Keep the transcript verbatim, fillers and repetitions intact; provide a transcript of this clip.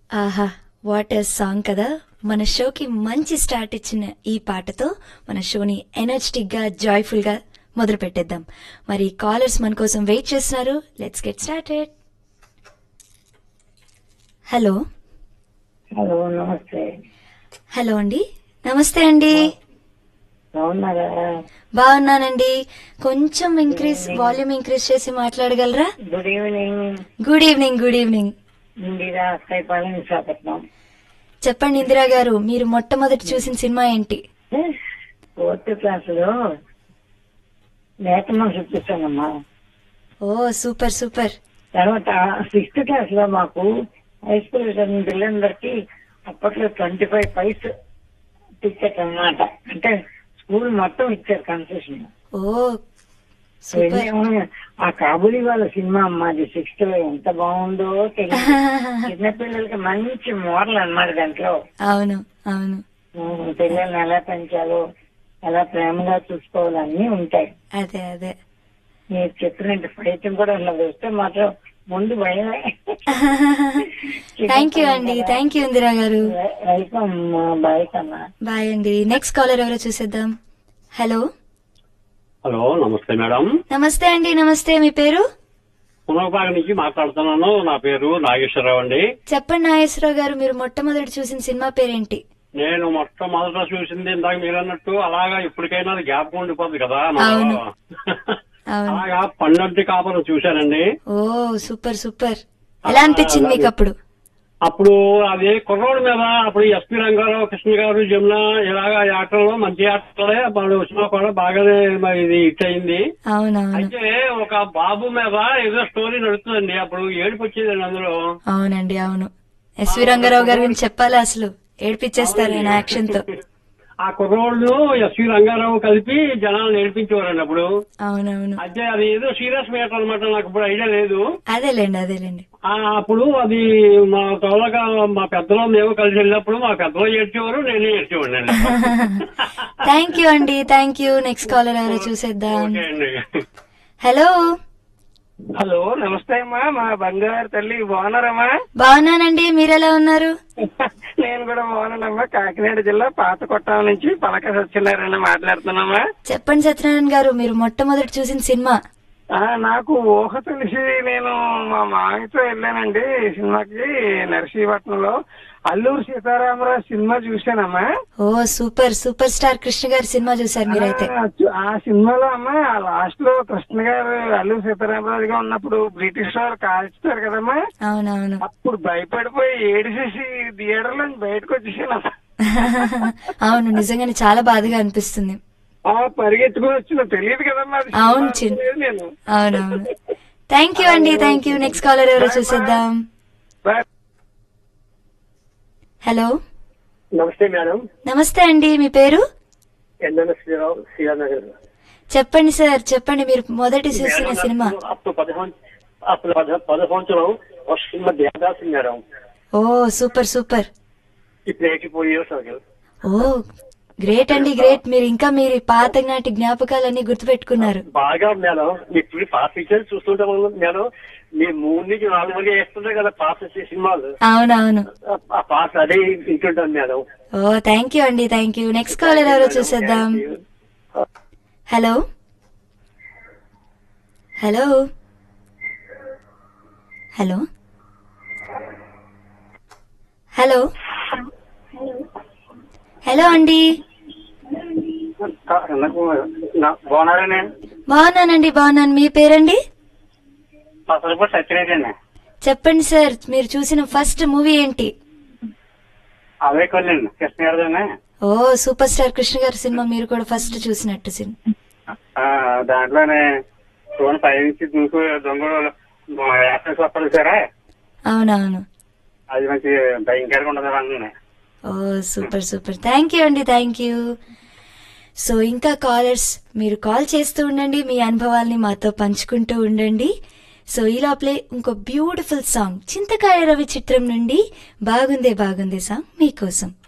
ఆహా! What a song కదా! మన షోకి మంచి స్టార్ట్ ఇచ్చిన ఈ పాటతో మన షోని ఎనర్జెటిక్‌గా, జాయ్‌ఫుల్‌గా మొదలుపెట్టేద్దాం. మరి కాలర్స్ మన కోసం వెయిట్ చేస్తున్నారు. Let's get started. Hello. Hello నమస్తే. హలో అండి. నమస్తే అండి. బాగున్నారా? బాగున్నానండి. కొంచెం ఇంక్రీజ్ వాల్యూమ్ ఇంక్రీజ్ చేసి మాట్లాడగలరా? Good evening. Good evening. Good evening. Indira Akkayyapalem Visakhapatnam. చెప్పండి ఇందిరా గారు, మీరు మొట్టమొదటి చూసిన సినిమా ఏంటి? ఫోర్త్ క్లాస్ లో నేతమ్మ చూపిస్తానమ్మా. ఓ సూపర్ సూపర్. తర్వాత సిక్స్త్ క్లాస్ లో మాకు హై స్కూల్ చదివిన పిల్లలందరికీ అప్పట్లో ట్వంటీ ఫైవ్ పైస్ టికెట్ అన్నమాట. అంటే స్కూల్ మొత్తం ఇచ్చారు కన్సెషన్. ఓ సూపర్. ఆ కాబూలీ వాళ్ళ సినిమా అమ్మా, అది సిక్స్త్ లో ఎంత బాగుందో తెలియదు. చిన్నపిల్లలకి మంచి మోరల్ అన్నమాట దాంట్లో. అవును అవును. పిల్లల్ని ఎలా పెంచాలో, ఎలా ప్రేమగా చూసుకోవాలో అన్ని ఉంటాయి. అదే అదే. మీరు చెప్పినట్టు ఫైటింగ్ కూడా ఉన్నది. వస్తే మాత్రం ముందు భయమే. థ్యాంక్ యూ అండి. థ్యాంక్ యూ ఇందిరా గారు. వెల్కమ్. బాయ్ కన్నా. బాయ్ అండి. నెక్స్ట్ కాలర్ ఎవరో చూసేద్దాం. హలో. హలో నమస్తే మేడం. నమస్తే అండి. నమస్తే. మీ పేరు? పునర్భాగం నుంచి మాట్లాడుతున్నాను. నా పేరు నాగేశ్వరరావు అండి. చెప్పండి నాగేశ్వరరావు గారు, మీరు మొట్టమొదటి చూసిన సినిమా పేరేంటి? నేను మొట్టమొదట చూసింది ఇందాక మీరు అన్నట్టు అలాగా ఇప్పటికైనా అది జ్ఞాపకం ఉండిపోద్ది కదా. అవును. అవును. అలాగా పన్నెండు కాపురం చూశానండి. ఓ సూపర్ సూపర్. ఎలా అనిపించింది మీకు అప్పుడు? అప్పుడు అది కుర్రోడి మీద అప్పుడు ఎస్పి రంగారావు, కృష్ణ గారు, జమున ఇలాగా ఆటల్లో మంచి ఆటలే వాళ్ళు వచ్చినా కూడా బాగానే మరి ఇది హిట్ అయింది. అవునవును. అయితే ఒక బాబు మీద ఏదో స్టోరీ నడుస్తుందండి. అప్పుడు ఏడుపు వచ్చిందండి అందులో. అవునండి అవును. ఎస్వి రంగారావు గారి గురించి చెప్పాలి, అసలు ఏడిపించేస్తారు ఆయన యాక్షన్ తో. ఆ కుర్రోళ్ళు ఎస్వి రంగారావు కలిపి జనాలను నేర్పించేవారండి అప్పుడు. అవునవును. అయితే అది ఏదో సీరియస్ మ్యాటర్ అనమాట. నాకు ఇప్పుడు ఐడియా లేదు. అదేలేండి అదేలేండి. ఆ అప్పుడు అది మా తోలగా మా పెద్దలో మేము కలిసి వెళ్ళినప్పుడు మా పెద్దలో ఏడ్చేవారు, నేనే ఏడ్చేవాడిని. థ్యాంక్ యూ అండి. Thank you. నెక్స్ట్ కాలర్ ఎవరో చూసేద్దాం. ఓకే అండి. హలో. హలో నమస్తే అమ్మా. మా బంగారు తల్లి బాగున్నారమ్మా? బాగున్నానండి. మీరెలా ఉన్నారు? నేను కూడా బాగున్నానమ్మా. కాకినాడ జిల్లా పాత కొట్టాల నుంచి పలక సత్యనారాయణ మాట్లాడుతున్నామా. చెప్పండి సత్యనారాయణ గారు, మీరు మొట్టమొదటి చూసిన సినిమా? ఆ, నాకు ఊహ తెలిసి నేను మా మామతో వెళ్ళానండి సినిమాకి నరసీపట్నంలో. అల్లూరు సీతారామరాజు సినిమా చూశానమ్మా. ఓ సూపర్. సూపర్ స్టార్ కృష్ణ గారి సినిమా చూసారు మీరైతే? ఆ సినిమాలో అమ్మా లాస్ట్ లో కృష్ణ గారు అల్లూరు సీతారామరాజుగా ఉన్నప్పుడు బ్రిటిష్ వారు కాల్చుతారు కదమ్మా. అవునవును. అప్పుడు భయపడిపోయి ఏడిసేసి థియేటర్ లో బయటకు వచ్చేసాను. అవును, నిజంగానే చాలా బాధగా అనిపిస్తుంది. ఆ పరిగెత్తుకుని వచ్చిన తెలియదు కదమ్మా. అవును నేను అవునవును. థ్యాంక్ యూ అండి. Thank you. నెక్స్ట్ కాలర్ ఎవరో చూసేద్దాం. హలో. నమస్తే మేడం. నమస్తే అండి. మీ పేరు? ఎన్నెన్న శ్రీరావు, శ్రీరానగర్. చెప్పండి సార్, చెప్పండి. మీరు మొదటి చూసిన సినిమా? అప్పుడు పదహారు అప్పుడు పద సంవత్సరం ఒక సినిమా దేవదాసు మేడం. ఓ సూపర్ సూపర్. ఇప్పుడు ఎయిటీ ఫోర్ ఇయర్స్ అవుతుంది. ఓ గ్రేట్ అండి, గ్రేట్. మీరు ఇంకా మీరు పాత నాటి జ్ఞాపకాలన్నీ గుర్తుపెట్టుకున్నారు. బాగా మేడం. ఇప్పుడు పాత పిక్చర్స్ చూస్తుంటాం మేడం. మీ మూడు నుంచి నాలుగు వరకు వేస్తుంటారు కదా పాత సినిమాలు. అవునవును. ఆ పాత అదే వింటుంటాం మేడం. ఓ థ్యాంక్ యూ అండి. Thank you. నెక్స్ట్ కాలర్ ఎవరో చూసేద్దాం. Hello. Hello. Hello. Hello. Hello అండి. బాగున్నారండి. బాగున్నానండి. బాగున్నాను. మీ పేరండి? సత్యనారాయణ. చెప్పండి సార్, మీరు చూసిన ఫస్ట్ మూవీ ఏంటి? అవే కొనండి కృష్ణ గారు. ఓ సూపర్ స్టార్ కృష్ణ గారి సినిమా మీరు కూడా ఫస్ట్ చూసినట్టు సినిమా. దాంట్లోనే పై నుంచి దూకు దొంగలు సరే. అవునవును. అది మంచి భయంకరంగా ఉండదు. ఓ సూపర్ సూపర్. థ్యాంక్ యూ అండి. Thank you. సో ఇంకా కాలర్స్ మీరు కాల్ చేస్తూ ఉండండి, మీ అనుభవాల్ని మాతో పంచుకుంటూ ఉండండి. సో ఈ లోపలే ఇంకో బ్యూటిఫుల్ సాంగ్ చింతకాయ రవి చిత్రం నుండి బాగుందే బాగుందే సాంగ్ మీకోసం.